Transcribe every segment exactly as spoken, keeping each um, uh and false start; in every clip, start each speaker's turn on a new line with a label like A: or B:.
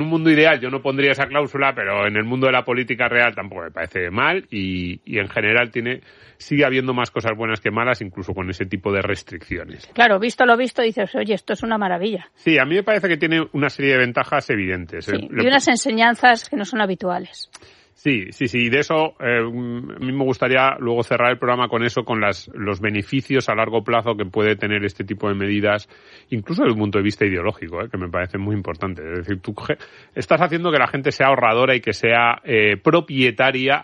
A: un mundo ideal yo no pondría esa cláusula, pero en el mundo de la política real tampoco me parece mal y, y en general tiene sigue habiendo más cosas buenas que malas, incluso con ese tipo de restricciones.
B: Claro, visto lo visto, dices, oye, esto es una maravilla.
A: Sí, a mí me parece que tiene una serie de ventajas evidentes.
B: Sí, y unas enseñanzas que no son habituales.
A: Sí, sí, sí. De eso, eh, a mí me gustaría luego cerrar el programa con eso, con las, los beneficios a largo plazo que puede tener este tipo de medidas, incluso desde un punto de vista ideológico, eh, que me parece muy importante. Es decir, tú estás haciendo que la gente sea ahorradora y que sea eh, propietaria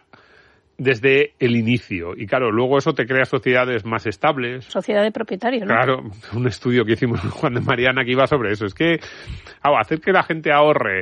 A: desde el inicio. Y claro, luego eso te crea sociedades más estables.
B: Sociedad de propietarios, ¿no?
A: Claro, un estudio que hicimos Juan de Mariana que iba sobre eso. Es que, ah, hacer que la gente ahorre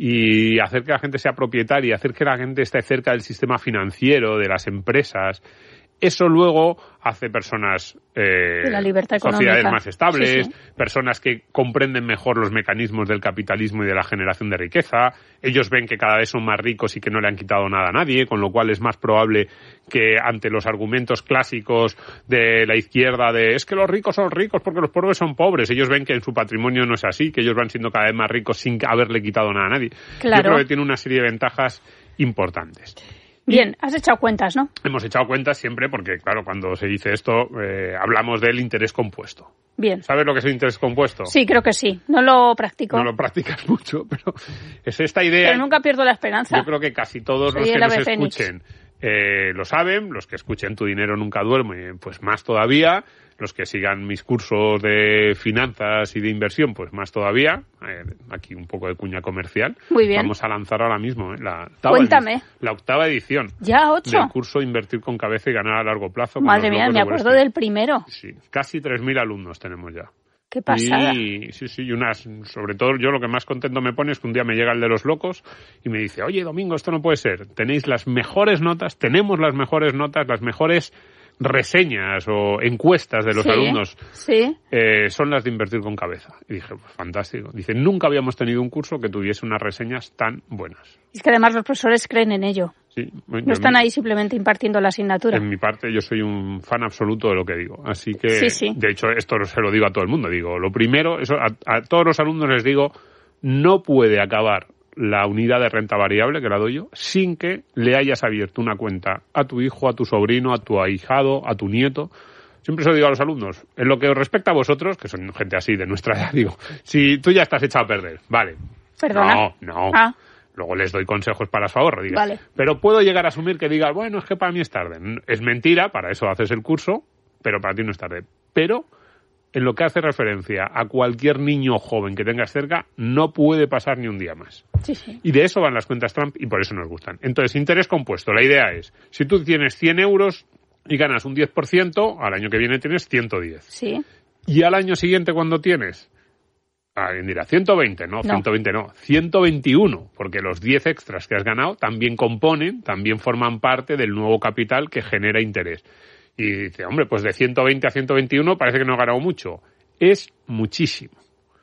A: y hacer que la gente sea propietaria, hacer que la gente esté cerca del sistema financiero, de las empresas, eso luego hace personas, eh,
B: de la libertad
A: sociedades
B: económica.
A: más estables,
B: sí, sí.
A: personas que comprenden mejor los mecanismos del capitalismo y de la generación de riqueza. Ellos ven que cada vez son más ricos y que no le han quitado nada a nadie, con lo cual es más probable que ante los argumentos clásicos de la izquierda de es que los ricos son ricos porque los pobres son pobres, ellos ven que en su patrimonio no es así, que ellos van siendo cada vez más ricos sin haberle quitado nada a nadie.
B: Claro.
A: Yo creo que tiene una serie de ventajas importantes.
B: Bien, has echado cuentas, ¿no?
A: Hemos echado cuentas siempre porque, claro, cuando se dice esto, eh, hablamos del interés compuesto.
B: Bien.
A: ¿Sabes lo que es el interés compuesto?
B: Sí, creo que sí. No lo practico.
A: No lo practicas mucho, pero es esta idea.
B: Pero nunca pierdo la esperanza.
A: Yo creo que casi todos
B: Soy
A: los que
B: el
A: nos
B: ave
A: escuchen eh, lo saben, los que escuchen Tu Dinero Nunca Duerme, pues más todavía, los que sigan mis cursos de finanzas y de inversión, pues más todavía. Eh, aquí un poco de cuña comercial.
B: Muy bien.
A: Vamos a lanzar ahora mismo eh, la, octava
B: Cuéntame.
A: edición, la octava edición.
B: Ya, ocho.
A: Del curso Invertir con Cabeza y Ganar a Largo Plazo.
B: Madre mía, me acuerdo del primero.
A: Sí, casi tres mil alumnos tenemos ya.
B: Qué pasada.
A: Y sí, sí, y unas, sobre todo yo lo que más contento me pone es que un día me llega el de los locos y me dice, oye, Domingo, esto no puede ser, tenéis las mejores notas, tenemos las mejores notas, las mejores reseñas o encuestas de los
B: sí,
A: alumnos
B: sí.
A: Eh, son las de Invertir con Cabeza. Y dije, pues fantástico. Dice, nunca habíamos tenido un curso que tuviese unas reseñas tan buenas.
B: Es que además los profesores creen en ello.
A: Sí,
B: no están ahí simplemente impartiendo la asignatura.
A: En mi parte, yo soy un fan absoluto de lo que digo. Así que,
B: sí, sí.
A: de hecho, esto se lo digo a todo el mundo. Digo, lo primero, eso a, a todos los alumnos les digo, no puede acabar la unidad de renta variable, que la doy yo, sin que le hayas abierto una cuenta a tu hijo, a tu sobrino, a tu ahijado, a tu nieto. Siempre se lo digo a los alumnos. En lo que os respecta a vosotros, que son gente así de nuestra edad, digo, si tú ya estás echado a perder, vale.
B: ¿Perdona?
A: No, no.
B: Ah.
A: Luego les doy consejos para su ahorro, diga.
B: Vale.
A: Pero puedo llegar a asumir que digas, bueno, es que para mí es tarde. Es mentira, para eso haces el curso, pero para ti no es tarde. Pero en lo que hace referencia a cualquier niño o joven que tengas cerca, no puede pasar ni un día más.
B: Sí, sí.
A: Y de eso van las cuentas Trump y por eso nos gustan. Entonces, interés compuesto. La idea es, si tú tienes cien euros y ganas un diez por ciento, al año que viene tienes ciento diez.
B: Sí.
A: Y al año siguiente, cuando tienes, alguien dirá, ciento veinte, no, no, ciento veinte no, ciento veintiuno, porque los diez extras que has ganado también componen, también forman parte del nuevo capital que genera interés. Y dice, hombre, pues de ciento veinte a ciento veintiuno parece que no he ganado mucho. Es muchísimo.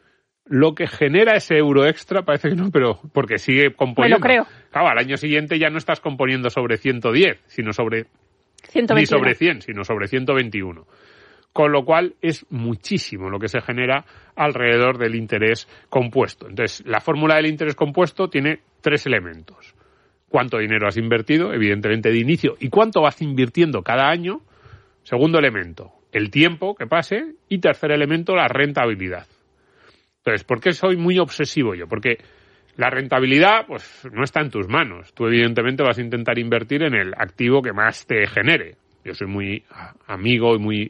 A: Lo que genera ese euro extra parece que no, pero porque sigue componiendo.
B: Me lo creo.
A: Claro, al año siguiente ya no estás componiendo sobre ciento diez, sino sobre...
B: ciento veintiuno.
A: Ni sobre cien, sino sobre ciento veintiuno. Con lo cual es muchísimo lo que se genera alrededor del interés compuesto. Entonces, la fórmula del interés compuesto tiene tres elementos. Cuánto dinero has invertido, evidentemente de inicio, y cuánto vas invirtiendo cada año. Segundo elemento, el tiempo que pase. Y tercer elemento, la rentabilidad. Entonces, ¿por qué soy muy obsesivo yo? Porque la rentabilidad, pues, no está en tus manos. Tú, evidentemente, vas a intentar invertir en el activo que más te genere. Yo soy muy amigo y muy...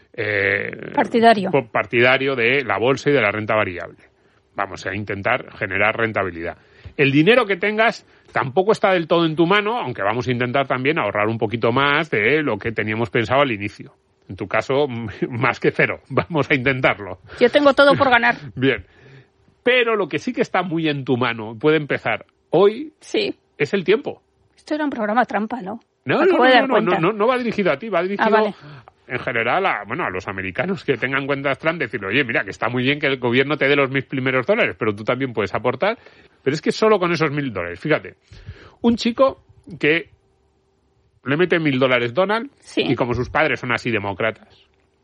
A: Eh,
B: partidario.
A: partidario de la bolsa y de la renta variable. Vamos a intentar generar rentabilidad. El dinero que tengas tampoco está del todo en tu mano, aunque vamos a intentar también ahorrar un poquito más de lo que teníamos pensado al inicio. En tu caso, más que cero. Vamos a intentarlo.
B: Yo tengo todo por ganar.
A: Bien. Pero lo que sí que está muy en tu mano, puede empezar hoy,
B: sí,
A: es el tiempo.
B: Esto era un programa trampa, ¿no?
A: No, no, no, no, no, no, no va dirigido a ti, va dirigido... Ah, vale. En general, a, bueno, a los americanos que tengan cuentas Trump, decirle, oye, mira, que está muy bien que el gobierno te dé los mil primeros dólares, pero tú también puedes aportar. Pero es que solo con esos mil dólares, fíjate, un chico que le mete mil dólares Donald,
B: sí,
A: y como sus padres son así demócratas,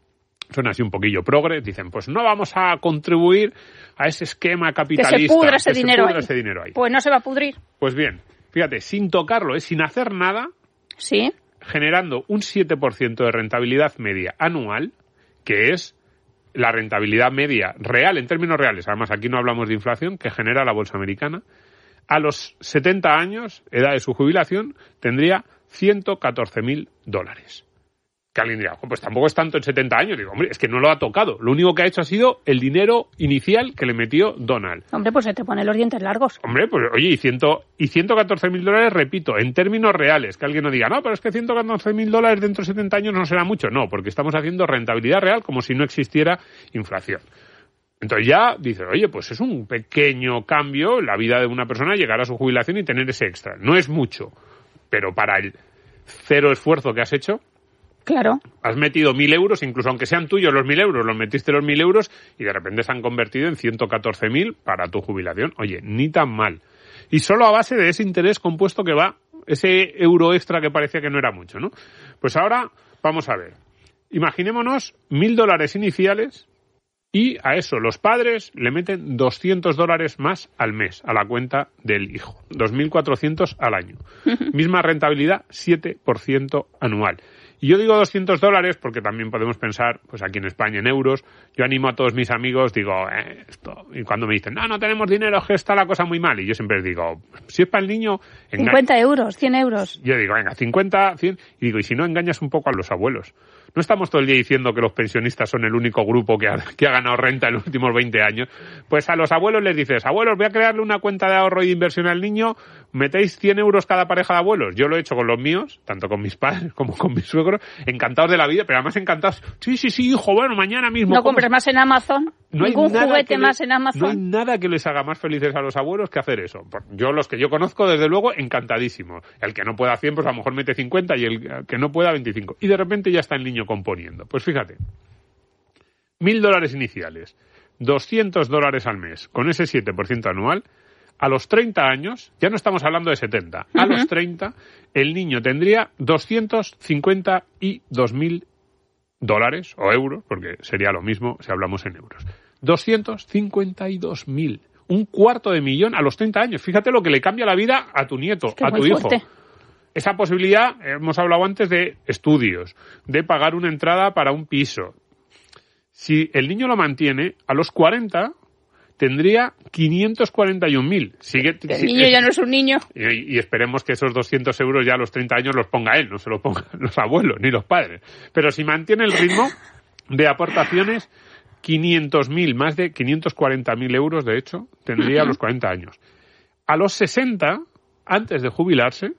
A: son así un poquillo progres, dicen, pues no vamos a contribuir a ese esquema capitalista.
B: Que se pudra ese,
A: que
B: dinero,
A: se pudra
B: ahí.
A: ese dinero ahí.
B: Pues no se va a pudrir.
A: Pues bien, fíjate, sin tocarlo, ¿eh? sin hacer nada,
B: sí,
A: generando un siete por ciento de rentabilidad media anual, que es la rentabilidad media real, en términos reales, además aquí no hablamos de inflación, que genera la bolsa americana, a los setenta años, edad de su jubilación, tendría ciento catorce mil dólares. Que alguien dirá, pues tampoco es tanto en setenta años. Digo, hombre, es que no lo ha tocado. Lo único que ha hecho ha sido el dinero inicial que le metió Donald.
B: Hombre, pues se te ponen los dientes largos.
A: Hombre, pues oye, y, ciento, y ciento catorce mil dólares, repito, en términos reales. Que alguien no diga, no, pero es que ciento catorce mil dólares dentro de setenta años no será mucho. No, porque estamos haciendo rentabilidad real como si no existiera inflación. Entonces ya dices, oye, pues es un pequeño cambio en la vida de una persona llegar a su jubilación y tener ese extra. No es mucho, pero para el cero esfuerzo que has hecho,
B: claro,
A: has metido mil euros, incluso aunque sean tuyos los mil euros, los metiste los mil euros y de repente se han convertido en ciento catorce mil para tu jubilación. Oye, ni tan mal. Y solo a base de ese interés compuesto que va, ese euro extra que parecía que no era mucho, ¿no? Pues ahora vamos a ver. Imaginémonos mil dólares iniciales y a eso los padres le meten doscientos dólares más al mes a la cuenta del hijo. dos mil cuatrocientos al año. Misma rentabilidad, siete por ciento anual. Y yo digo doscientos dólares porque también podemos pensar, pues aquí en España, en euros. Yo animo a todos mis amigos, digo, eh, esto. Y cuando me dicen, no, no tenemos dinero, es que está la cosa muy mal. Y yo siempre les digo, si es para el niño...
B: cincuenta euros, cien euros.
A: Yo digo, venga, cincuenta, cien. Y digo, y si no, engañas un poco a los abuelos. No estamos todo el día diciendo que los pensionistas son el único grupo que ha, que ha ganado renta en los últimos veinte años. Pues a los abuelos les dices, abuelos, voy a crearle una cuenta de ahorro y de inversión al niño, metéis cien euros cada pareja de abuelos. Yo lo he hecho con los míos, tanto con mis padres como con mis suegros, encantados de la vida, pero además encantados. Sí, sí, sí, hijo, bueno, mañana mismo.
B: No compres más en Amazon,
A: no
B: ningún juguete
A: le,
B: más en Amazon.
A: No hay nada que les haga más felices a los abuelos que hacer eso. Yo, los que yo conozco, desde luego, encantadísimos. El que no pueda cien, pues a lo mejor mete cincuenta y el que no pueda veinticinco. Y de repente ya está el niño componiendo. Pues fíjate, mil dólares iniciales, doscientos dólares al mes, con ese siete por ciento anual, a los treinta años, ya no estamos hablando de setenta, a uh-huh. los treinta, el niño tendría doscientos cincuenta y dos mil dólares o euros, porque sería lo mismo si hablamos en euros. doscientos cincuenta y dos mil, un cuarto de millón a los treinta años. Fíjate lo que le cambia la vida a tu nieto,
B: es que
A: a tu hijo.
B: Fuerte.
A: Esa posibilidad, hemos hablado antes de estudios, de pagar una entrada para un piso. Si el niño lo mantiene, a los cuarenta tendría quinientos cuarenta y un mil. Sigue,
B: el niño es, ya no es un niño.
A: Y, y esperemos que esos doscientos euros ya a los treinta años los ponga él, no se los pongan los abuelos ni los padres. Pero si mantiene el ritmo de aportaciones, quinientos mil, más de quinientos cuarenta mil euros, de hecho, tendría uh-huh. a los cuarenta años. A los sesenta, antes de jubilarse,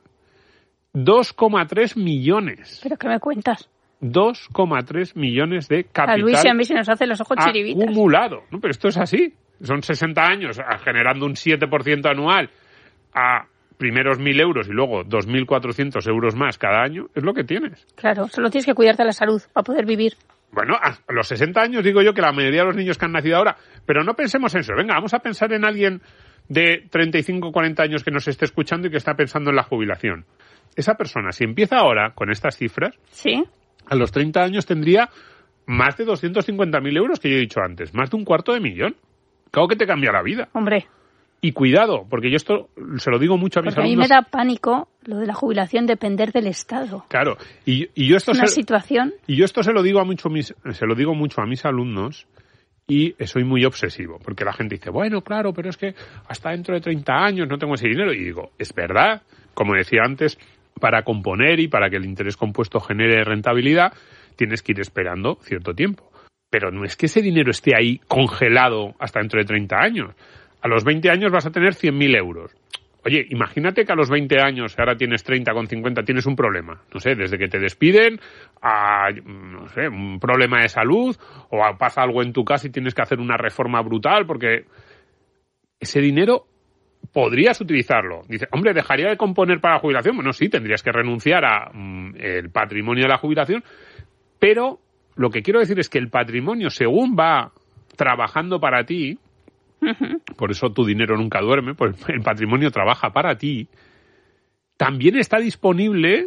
A: dos coma tres millones.
B: ¿Pero qué me cuentas?
A: dos coma tres millones de capital.
B: A Luis y a mí se nos hacen los ojos chiribitas.
A: Acumulado. No, pero esto es así. Son sesenta años generando un siete por ciento anual a primeros mil euros y luego dos mil cuatrocientos euros más cada año. Es lo que tienes.
B: Claro, solo tienes que cuidarte de la salud para poder vivir.
A: Bueno, a los sesenta años digo yo que la mayoría de los niños que han nacido ahora, pero no pensemos en eso. Venga, vamos a pensar en alguien de treinta y cinco, cuarenta años que nos esté escuchando y que está pensando en la jubilación. Esa persona, si empieza ahora con estas cifras,
B: ¿sí?
A: A los treinta años tendría más de doscientos cincuenta mil euros, que yo he dicho antes, más de un cuarto de millón. Claro que te cambia la vida.
B: Hombre.
A: Y cuidado, porque yo esto se lo digo mucho a mis
B: porque
A: alumnos.
B: A mí me da pánico lo de la jubilación depender del Estado.
A: Claro, y, y yo esto
B: es una
A: se,
B: situación.
A: Y yo esto se lo digo a mucho mis, se lo digo mucho a mis alumnos. Y soy muy obsesivo, porque la gente dice, bueno, claro, pero es que hasta dentro de treinta años no tengo ese dinero. Y digo, es verdad, como decía antes, para componer y para que el interés compuesto genere rentabilidad, tienes que ir esperando cierto tiempo. Pero no es que ese dinero esté ahí congelado hasta dentro de treinta años. A los veinte años vas a tener cien mil euros. Oye, imagínate que a los veinte años, ahora tienes treinta con cincuenta, tienes un problema. No sé, desde que te despiden a, no sé, un problema de salud o a, pasa algo en tu casa y tienes que hacer una reforma brutal porque ese dinero podrías utilizarlo. Dice, hombre, ¿dejaría de componer para la jubilación? Bueno, sí, tendrías que renunciar a mm, el patrimonio de la jubilación, pero lo que quiero decir es que el patrimonio, según va trabajando para ti, uh-huh. por eso tu dinero nunca duerme, pues el patrimonio trabaja para ti, también está disponible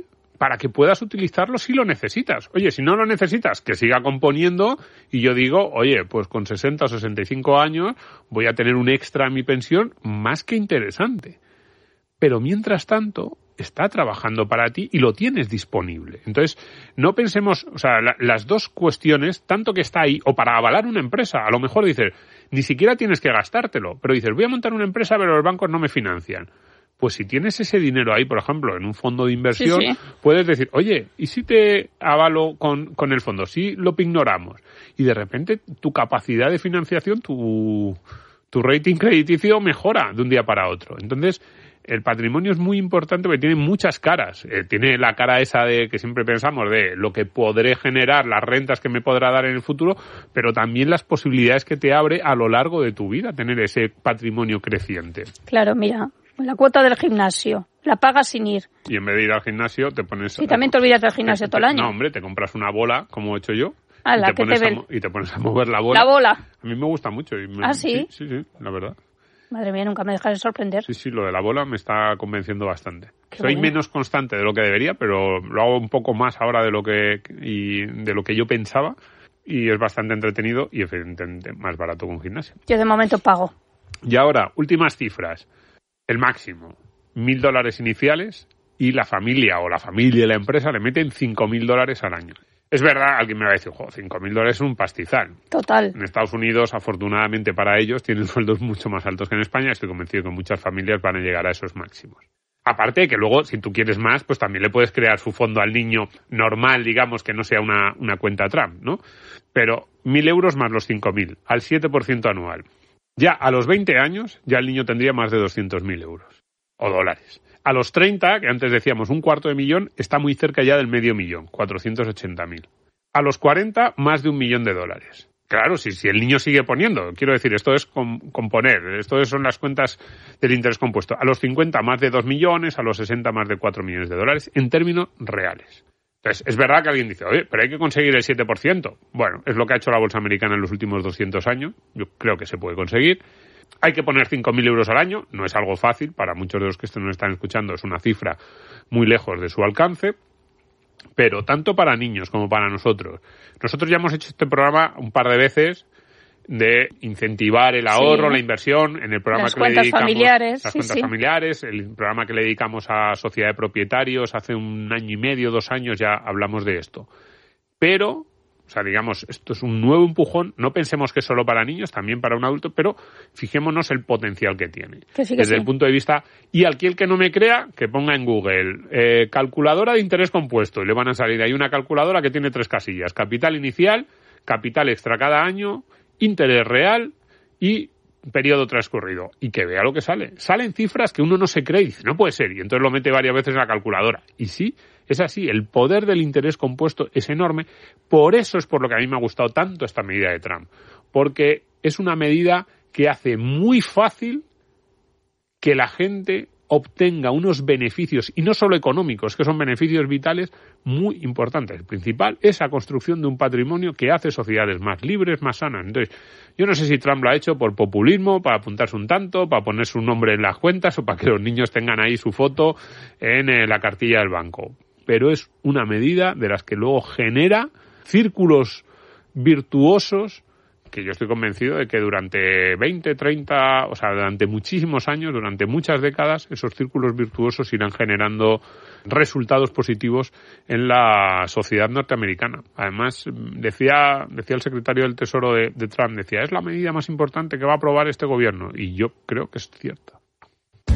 A: para que puedas utilizarlo si lo necesitas. Oye, si no lo necesitas, que siga componiendo y yo digo, oye, pues con sesenta o sesenta y cinco años voy a tener un extra en mi pensión más que interesante. Pero mientras tanto, está trabajando para ti y lo tienes disponible. Entonces, no pensemos, o sea, la, las dos cuestiones, tanto que está ahí, o para avalar una empresa, a lo mejor dices, ni siquiera tienes que gastártelo, pero dices, voy a montar una empresa, pero los bancos no me financian. Pues si tienes ese dinero ahí, por ejemplo, en un fondo de inversión, sí, sí. puedes decir, oye, ¿y si te avalo con, con el fondo? Si lo ignoramos. Y de repente tu capacidad de financiación, tu, tu rating crediticio mejora de un día para otro. Entonces, el patrimonio es muy importante porque tiene muchas caras. Eh, tiene la cara esa de que siempre pensamos de lo que podré generar, las rentas que me podrá dar en el futuro, pero también las posibilidades que te abre a lo largo de tu vida tener ese patrimonio creciente.
B: Claro, mira, la cuota del gimnasio, la pagas sin ir.
A: Y en vez de ir al gimnasio te pones...
B: Y también te olvidas del gimnasio todo el año.
A: No, hombre, te compras una bola, como he hecho yo.
B: Ah, la
A: y, te
B: que
A: pones
B: te
A: a mo- y te pones a mover la bola.
B: La bola.
A: A mí me gusta mucho. Y me...
B: ¿Ah, sí?
A: Sí, sí, sí, la verdad.
B: Madre mía, nunca me dejas de sorprender.
A: Sí, sí, lo de la bola me está convenciendo bastante.
B: Qué
A: Soy
B: bueno.
A: menos constante de lo que debería, pero lo hago un poco más ahora de lo que y de lo que yo pensaba y es bastante entretenido y evidentemente más barato que un gimnasio.
B: Yo de momento pago.
A: Y ahora, últimas cifras. El máximo, mil dólares iniciales y la familia o la familia y la empresa le meten cinco mil dólares al año. Es verdad, alguien me va a decir, jo, cinco mil dólares es un pastizal.
B: Total.
A: En Estados Unidos, afortunadamente para ellos, tienen sueldos mucho más altos que en España. Estoy convencido que muchas familias van a llegar a esos máximos. Aparte de que luego, si tú quieres más, pues también le puedes crear su fondo al niño normal, digamos, que no sea una, una cuenta Trump, ¿no? Pero mil euros más los cinco mil, al siete por ciento anual. Ya a los veinte años, ya el niño tendría más de doscientos mil euros. O dólares. A los treinta, que antes decíamos un cuarto de millón, está muy cerca ya del medio millón, cuatrocientos ochenta mil. A los cuarenta, más de un millón de dólares. Claro, si, si el niño sigue poniendo, quiero decir, esto es com, componer, esto son las cuentas del interés compuesto. A los cincuenta, más de dos millones, a los sesenta, más de cuatro millones de dólares, en términos reales. Entonces, es verdad que alguien dice, oye, pero hay que conseguir el siete por ciento. Bueno, es lo que ha hecho la bolsa americana en los últimos doscientos años, yo creo que se puede conseguir. Hay que poner cinco mil euros al año, no es algo fácil, para muchos de los que nos están escuchando es una cifra muy lejos de su alcance, pero tanto para niños como para nosotros. Nosotros ya hemos hecho este programa un par de veces de incentivar el ahorro, sí, la inversión, en el programa
B: las
A: que le dedicamos
B: familiares,
A: las
B: sí,
A: cuentas
B: sí.
A: familiares, el programa que le dedicamos a sociedad de propietarios, hace un año y medio, dos años ya hablamos de esto. Pero... O sea, digamos, esto es un nuevo empujón. No pensemos que es solo para niños, también para un adulto, pero fijémonos el potencial que tiene.
B: Que sí, que
A: desde
B: sí.
A: el punto de vista... Y aquel que no me crea, que ponga en Google eh, calculadora de interés compuesto. Y le van a salir ahí una calculadora que tiene tres casillas. Capital inicial, capital extra cada año, interés real y periodo transcurrido. Y que vea lo que sale. Salen cifras que uno no se cree y dice, no puede ser. Y entonces lo mete varias veces en la calculadora. Y sí... Es así, el poder del interés compuesto es enorme. Por eso es por lo que a mí me ha gustado tanto esta medida de Trump. Porque es una medida que hace muy fácil que la gente obtenga unos beneficios, y no solo económicos, que son beneficios vitales muy importantes. El principal es la construcción de un patrimonio que hace sociedades más libres, más sanas. Entonces, yo no sé si Trump lo ha hecho por populismo, para apuntarse un tanto, para poner su nombre en las cuentas o para que los niños tengan ahí su foto en eh, la cartilla del banco. Pero es una medida de las que luego genera círculos virtuosos que yo estoy convencido de que durante veinte, treinta, o sea, durante muchísimos años, durante muchas décadas, esos círculos virtuosos irán generando resultados positivos en la sociedad norteamericana. Además, decía, decía el secretario del Tesoro de, de Trump, decía, es la medida más importante que va a aprobar este gobierno, y yo creo que es cierta.